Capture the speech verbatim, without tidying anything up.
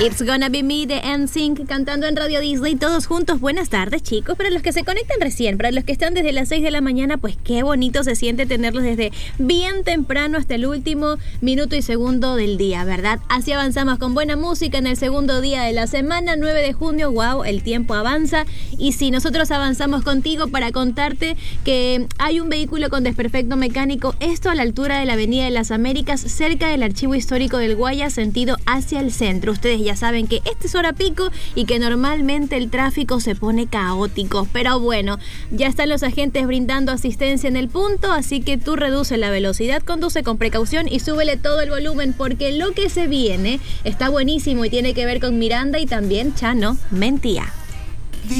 It's Gonna Be Me de N Sync cantando en Radio Disney, todos juntos. Buenas tardes, chicos. Para los que se conectan recién, para los que están desde las seis de la mañana, pues qué bonito se siente tenerlos desde bien temprano hasta el último minuto y segundo del día, ¿verdad? Así avanzamos con buena música en el segundo día de la semana, nueve de junio. Wow, el tiempo avanza. Y sí, nosotros avanzamos contigo para contarte que hay un vehículo con desperfecto mecánico, esto a la altura de la Avenida de las Américas, cerca del Archivo Histórico del Guayas, sentido hacia el centro. Ustedes ya saben que esta es hora pico y que normalmente el tráfico se pone caótico, pero bueno, ya están los agentes brindando asistencia en el punto, así que tú reduce la velocidad, conduce con precaución y súbele todo el volumen, porque lo que se viene está buenísimo y tiene que ver con Miranda y también Chano Mentía.